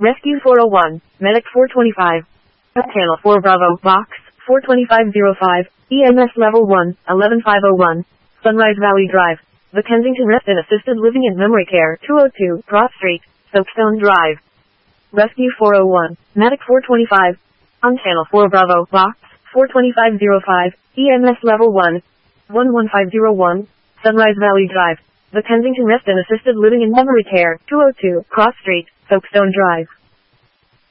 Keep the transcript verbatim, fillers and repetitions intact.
Rescue four oh one, Medic four twenty-five. Channel four Bravo, Box, four twenty-five oh five, E M S Level one, eleven five oh one, Sunrise Valley Drive, The Kensington Rest and Assisted Living and Memory Care, two oh two, Cross Street, Soapstone Drive. Rescue four oh one, Medic four twenty-five. On Channel four Bravo, Box, four twenty-five oh five, E M S Level one, one one five oh one, Sunrise Valley Drive, The Kensington Rest and Assisted Living and Memory Care, two oh two, Cross Street, Soapstone Drive.